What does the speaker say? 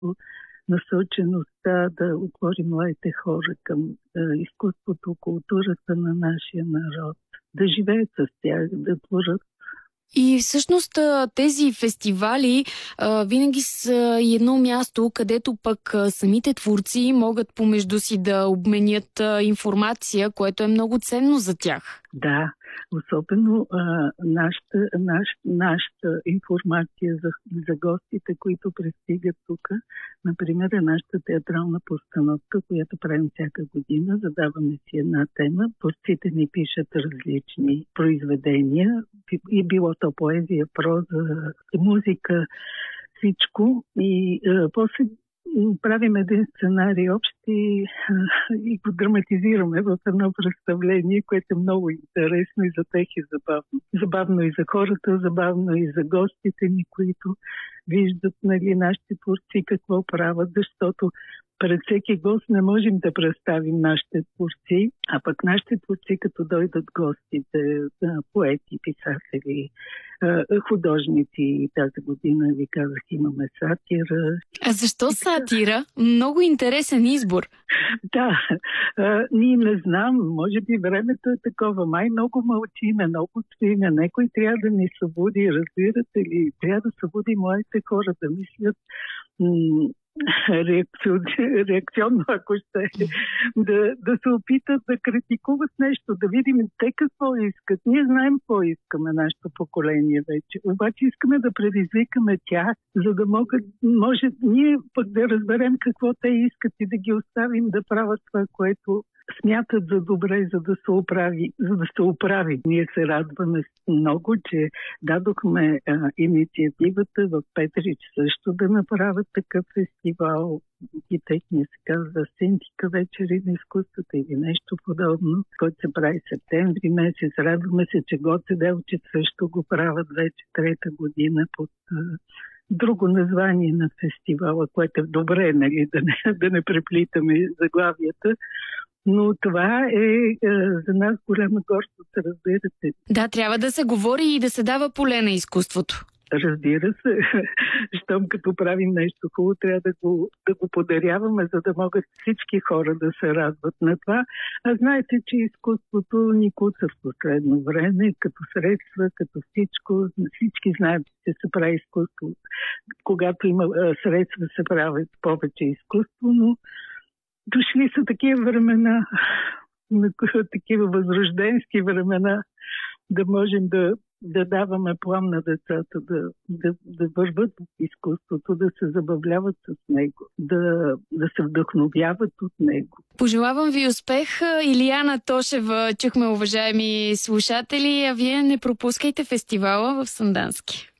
изкуство, насочеността да отвори младите хора към изкуството, културата на нашия народ, да живеят с тях, да творят. И всъщност тези фестивали винаги са и едно място, където пък самите творци могат помежду си да обменят информация, което е много ценно за тях. Да, особено нашата информация за гостите, които пристигат тук. Например, нашата театрална постановка, която правим всяка година, задаваме си една тема. Творците ни пишат различни произведения, и било то поезия, проза, музика, всичко. И после правим един сценарий общ и го драматизираме в едно представление, което е много интересно и за тях и забавно. Забавно и за хората, забавно и за гостите ни, които виждат, нали, нашите творци какво правят, защото пред всеки гост не можем да представим нашите творци, а пък нашите творци, като дойдат гостите, поети, писатели, художници, тази година ви казах, имаме сатира. А защо сатира? Много интересен избор. Да, ние не знам, може би времето е такова, май много мълчиме, много стоиме, някой трябва да ни събуди, разбирате ли, трябва да събуди младите хора да мислят реакционно, ако ще, да се опитат да критикуват нещо, да видим те какво искат. Ние знаем какво искаме нашето поколение вече. Обаче искаме да предизвикаме тях, за да може ние пък да разберем какво те искат и да ги оставим да правят това, което смятат за добре, за да се оправи. Ние се радваме много, че дадохме инициативата в Петрич също да направят такъв фестивал. И техния се казва Синтика вечери на изкуството или нещо подобно, който се прави септември месец. Радваме се, че Гоце Делчев също го правят вече трета година под друго название на фестивала, което е добре, нали, да не преплитаме заглавията. Но това е за нас голяма гордост, разбирате. Да, трябва да се говори и да се дава поле на изкуството. Разбира се, щом като правим нещо хубаво, трябва да го подаряваме, за да могат всички хора да се радват на това. А знаете, че изкуството ни куца в последно време, като средства, като всичко. Всички знаят, че се прави изкуство. Когато има средства, се правят повече изкуство, но дошли са такива времена, такива възрожденски времена, да можем да даваме плам на децата, да върват в изкуството, да се забавляват с него, да се вдъхновяват от него. Пожелавам ви успех. Илияна Тошева чухме, уважаеми слушатели, а вие не пропускайте фестивала в Сандански.